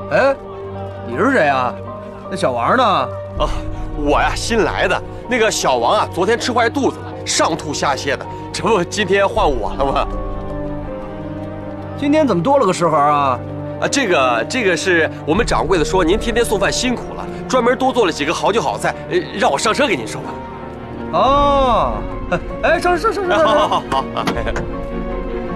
哎，你是谁啊？那小王呢？ 哦，我呀新来的。那个小王啊，昨天吃坏肚子了，上吐下泻的，这不今天换我了吗？ 今天怎么多了个食盒啊？ 啊，这个是我们掌柜的说您天天送饭辛苦了，专门多做了几个好酒好菜，让我上车给您收吧。 哦，哎，上。 好。